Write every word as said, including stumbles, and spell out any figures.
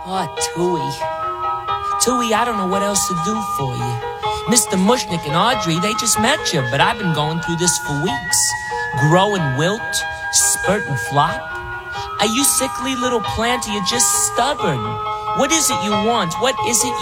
Oh, Tui. Tui, I don't know what else to do for you. Mister Mushnick and Audrey, they just met you, but I've been going through this for weeks. Grow and wilt, spurt and flop. Are you sickly little plant, or you just stubborn? What is it you want? What is it